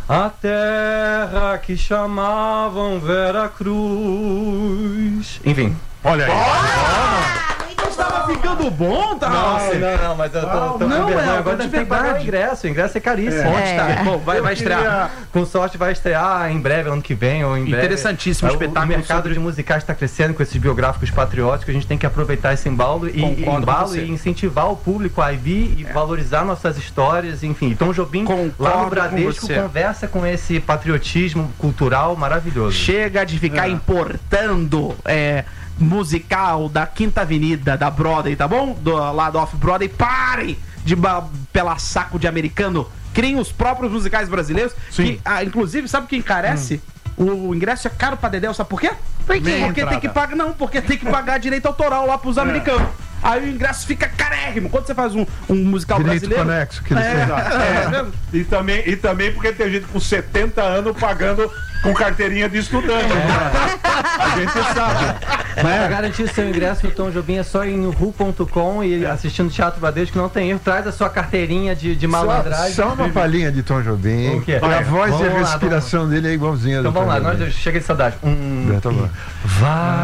A terra que chamavam Veracruz. Enfim. Olha aí. Tava ficando bom, tá? Não, mas eu tô não, agora de tem que pagar o ingresso é caríssimo. Onde tá? Bom, vai estrear. Com sorte vai estrear em breve, ano que vem ou em breve. Interessantíssimo espetáculo. O mercado de musicais está crescendo com esses biográficos patrióticos, a gente tem que aproveitar esse embalo e incentivar o público a vir e valorizar nossas histórias, enfim. Tom Jobim, lá no Bradesco, conversa com esse patriotismo cultural maravilhoso. Chega de ficar importando musical da Quinta Avenida, da Broadway, tá bom? Lá do Off-Broadway, parem de pela saco de americano, criem os próprios musicais brasileiros. Que, inclusive, sabe o que encarece? O ingresso é caro pra Dedéu, sabe por quê? Porque tem que pagar, porque tem que pagar direito autoral lá pros americanos. Aí o ingresso fica carérrimo. Quando você faz um musical direito brasileiro... conexo. E também porque tem gente com 70 anos pagando com carteirinha de estudante. A gente sabe. Mas pra garantir seu ingresso no Tom Jobim é só ir no ru.com e assistindo Teatro Bradesco, que não tem erro. Traz a sua carteirinha de malandragem. Só uma palhinha de Tom Jobim. A voz e a respiração dele é igualzinha. Então vamos lá, chega de saudade. Vai.